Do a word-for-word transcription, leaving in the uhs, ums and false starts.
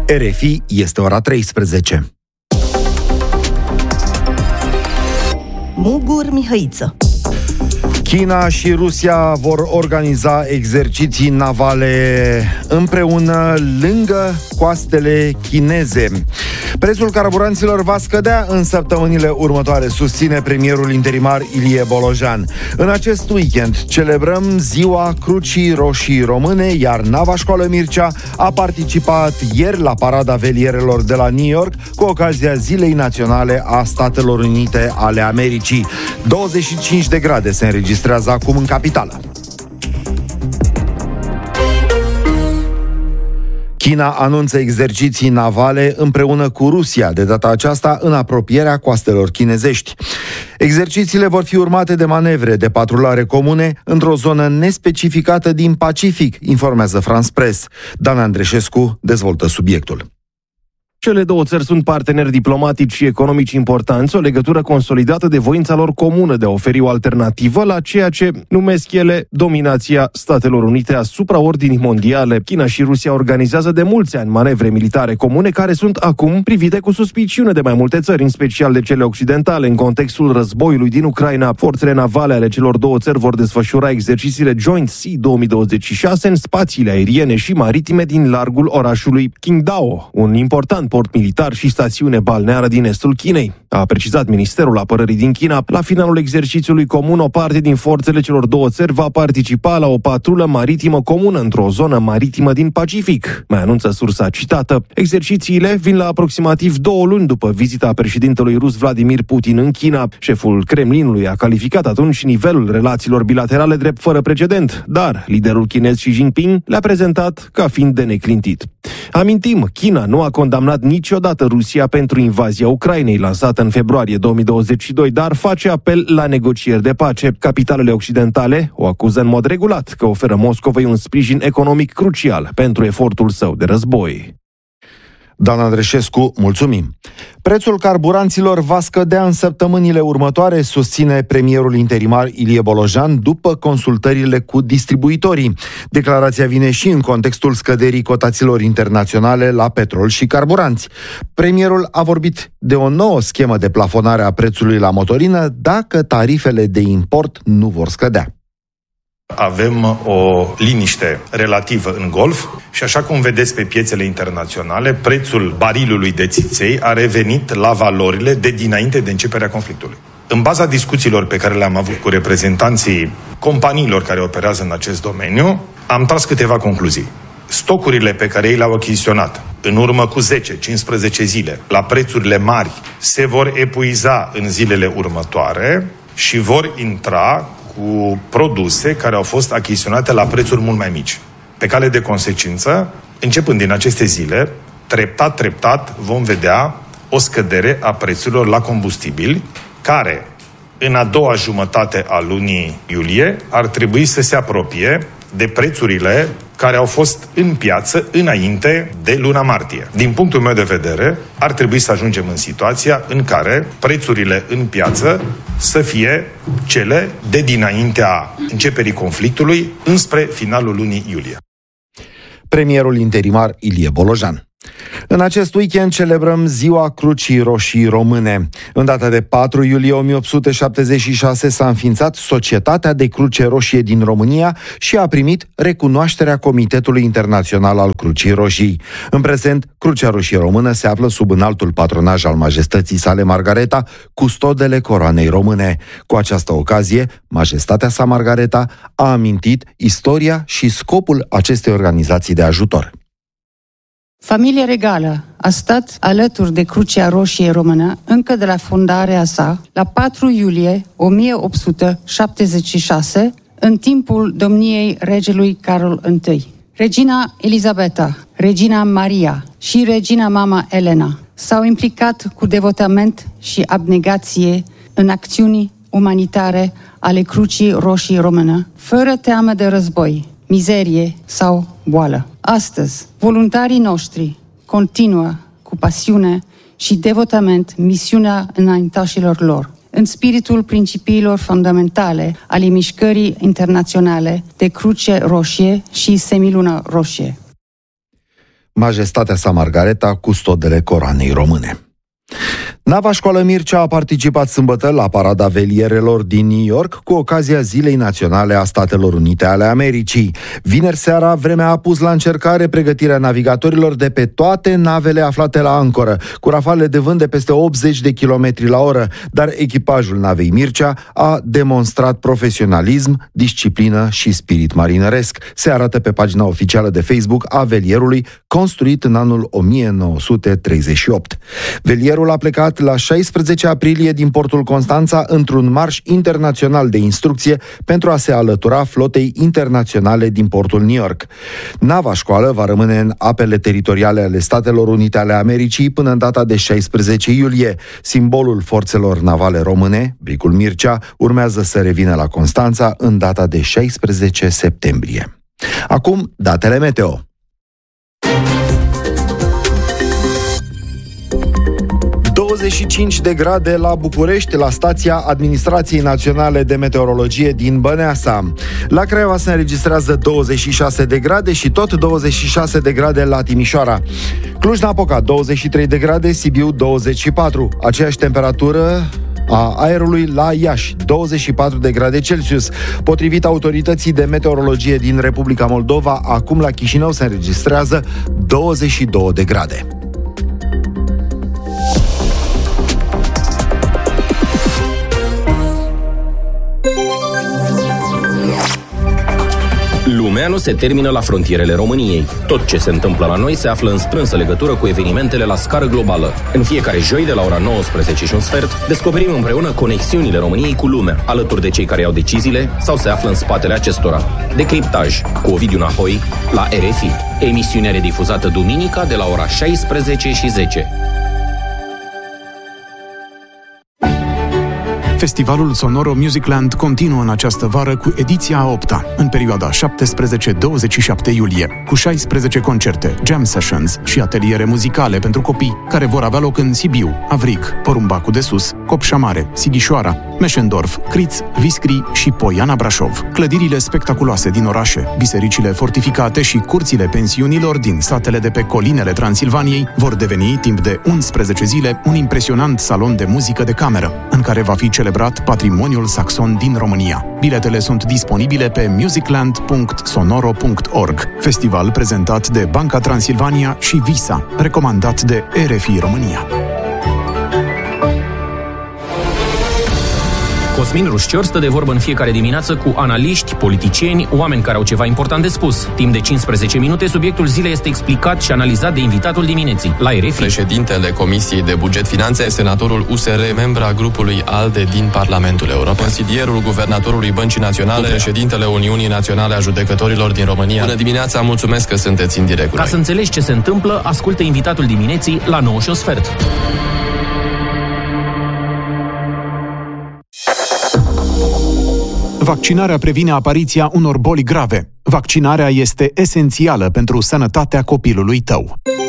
R F I, este ora treisprezece. Mugur Mihăiță. China și Rusia vor organiza exerciții navale împreună lângă coastele chineze. Prețul carburanților va scădea în săptămânile următoare, susține premierul interimar Ilie Bolojan. În acest weekend celebrăm Ziua Crucii Roșii Române, iar Nava Școală Mircea a participat ieri la parada velierelor de la New York cu ocazia Zilei Naționale a Statelor Unite ale Americii. douăzeci și cinci de grade se înregistrează acum în capitală. China anunță exerciții navale împreună cu Rusia, de data aceasta în apropierea coastelor chinezești. Exercițiile vor fi urmate de manevre de patrulare comune într-o zonă nespecificată din Pacific, informează France Press. Dan Andreșescu dezvoltă subiectul. Cele două țări sunt parteneri diplomatici și economici importanți, o legătură consolidată de voința lor comună de a oferi o alternativă la ceea ce numesc ele dominația Statelor Unite asupra ordinii mondiale. China și Rusia organizează de mulți ani manevre militare comune care sunt acum privite cu suspiciune de mai multe țări, în special de cele occidentale. În contextul războiului din Ucraina, forțele navale ale celor două țări vor desfășura exercițiile Joint Sea două mii douăzeci și șase în spațiile aeriene și maritime din largul orașului Qingdao, un important port militar și stațiune balneară din estul Chinei. A precizat Ministerul Apărării din China. La finalul exercițiului comun, o parte din forțele celor două țări va participa la o patrulă maritimă comună într-o zonă maritimă din Pacific, mai anunță sursa citată. Exercițiile vin la aproximativ două luni după vizita președintelui rus Vladimir Putin în China. Șeful Kremlinului a calificat atunci nivelul relațiilor bilaterale drept fără precedent, dar liderul chinez Xi Jinping le-a prezentat ca fiind de neclintit. Amintim, China nu a condamnat niciodată Rusia pentru invazia Ucrainei lansată în februarie două mii douăzeci și doi, dar face apel la negocieri de pace. Capitalele occidentale o acuză în mod regulat că oferă Moscovei un sprijin economic crucial pentru efortul său de război. Dan Andreșescu, mulțumim. Prețul carburanților va scădea în săptămânile următoare, susține premierul interimar Ilie Bolojan după consultările cu distribuitorii. Declarația vine și în contextul scăderii cotațiilor internaționale la petrol și carburanți. Premierul a vorbit de o nouă schemă de plafonare a prețului la motorină dacă tarifele de import nu vor scădea. Avem o liniște relativă în Golf și, așa cum vedeți pe piețele internaționale, prețul barilului de țiței a revenit la valorile de dinainte de începerea conflictului. În baza discuțiilor pe care le-am avut cu reprezentanții companiilor care operează în acest domeniu, am tras câteva concluzii. Stocurile pe care ei le-au achiziționat în urmă cu zece cincisprezece zile la prețurile mari se vor epuiza în zilele următoare și vor intra cu produse care au fost achiziționate la prețuri mult mai mici. Pe cale de consecință, începând din aceste zile, treptat, treptat vom vedea o scădere a prețurilor la combustibili, care în a doua jumătate a lunii iulie ar trebui să se apropie de prețurile care au fost în piață înainte de luna martie. Din punctul meu de vedere, ar trebui să ajungem în situația în care prețurile în piață să fie cele de dinaintea începerii conflictului înspre finalul lunii iulie. Premierul interimar Ilie Bolojan. În acest weekend celebrăm Ziua Crucii Roșii Române. În data de patru iulie o mie opt sute șaptezeci și șase s-a înființat Societatea de Cruce Roșie din România și a primit recunoașterea Comitetului Internațional al Crucii Roșii. În prezent, Crucea Roșie Română se află sub înaltul patronaj al Majestății sale Margareta, custodele coroanei române. Cu această ocazie, Majestatea sa Margareta a amintit istoria și scopul acestei organizații de ajutor. Familia regală a stat alături de Crucea Roșie Română încă de la fondarea sa, la patru iulie o mie opt sute șaptezeci și șase, în timpul domniei regelui Carol I. Regina Elisabeta, Regina Maria și Regina Mama Elena s-au implicat cu devotament și abnegație în acțiuni umanitare ale Crucii Roșii Română, fără teamă de război, mizerie sau boală. Astăzi, voluntarii noștri continuă cu pasiune și devotament misiunea înaintașilor lor, în spiritul principiilor fundamentale ale mișcării internaționale de Cruce Roșie și Semiluna Roșie. Majestatea sa Margareta, custodele coroanei române. Nava Școală Mircea a participat sâmbătă la parada velierelor din New York cu ocazia Zilei Naționale a Statelor Unite ale Americii. Vineri seara, vremea a pus la încercare pregătirea navigatorilor de pe toate navele aflate la ancoră, cu rafale de vânt de peste optzeci de kilometri la oră, dar echipajul navei Mircea a demonstrat profesionalism, disciplină și spirit marinăresc. Se arată pe pagina oficială de Facebook a velierului, construit în anul o mie nouă sute treizeci și opt. Velierul a plecat la șaisprezece aprilie din portul Constanța într-un marș internațional de instrucție pentru a se alătura flotei internaționale din portul New York. Nava Școală va rămâne în apele teritoriale ale Statelor Unite ale Americii până în data de șaisprezece iulie. Simbolul forțelor navale române, bricul Mircea, urmează să revină la Constanța în data de șaisprezece septembrie. Acum, datele meteo. douăzeci și cinci de grade la București, la stația Administrației Naționale de Meteorologie din Băneasa. La Craiova se înregistrează douăzeci și șase de grade și tot douăzeci și șase de grade la Timișoara. Cluj-Napoca douăzeci și trei de grade, Sibiu douăzeci și patru. Aceeași temperatură a aerului la Iași, douăzeci și patru de grade Celsius. Potrivit autorității de meteorologie din Republica Moldova, acum la Chișinău se înregistrează douăzeci și două de grade. Lumea nu se termină la frontierele României. Tot ce se întâmplă la noi se află în strânsă legătură cu evenimentele la scară globală. În fiecare joi, de la ora nouăsprezece și un sfert, descoperim împreună conexiunile României cu lumea, alături de cei care iau deciziile sau se află în spatele acestora. Decriptaj cu Ovidiu Nahoi la R F I. Emisiunea redifuzată duminica de la ora șaisprezece și zece. Festivalul Sonoro Musicland continuă în această vară cu ediția a opta, în perioada șaptesprezece douăzeci și șapte iulie, cu șaisprezece concerte, jam sessions și ateliere muzicale pentru copii, care vor avea loc în Sibiu, Avrig, Porumbacul de Sus, Copșa Mare, Sighișoara, Meșendorf, Criț, Viscri și Poiana Brașov. Clădirile spectaculoase din orașe, bisericile fortificate și curțile pensiunilor din satele de pe colinele Transilvaniei vor deveni, timp de unsprezece zile, un impresionant salon de muzică de cameră, în care va fi celebrat patrimoniul saxon din România. Biletele sunt disponibile pe musicland punct sonoro punct org. Festival prezentat de Banca Transilvania și Visa, recomandat de R F I România. Cosmin Rușcior stă de vorbă în fiecare dimineață cu analiști, politicieni, oameni care au ceva important de spus. Timp de cincisprezece minute, subiectul zilei este explicat și analizat de invitatul dimineții, la R F I. Președintele Comisiei de Buget Finanțe, senatorul U S R, membra grupului ALDE din Parlamentul European, consilierul guvernatorului Băncii Naționale, președintele Uniunii Naționale a Judecătorilor din România. Bună dimineața, mulțumesc că sunteți în direct. Ca să înțelegi ce se întâmplă, ascultă invitatul dimineții la nouă și un sfert. Vaccinarea previne apariția unor boli grave. Vaccinarea este esențială pentru sănătatea copilului tău.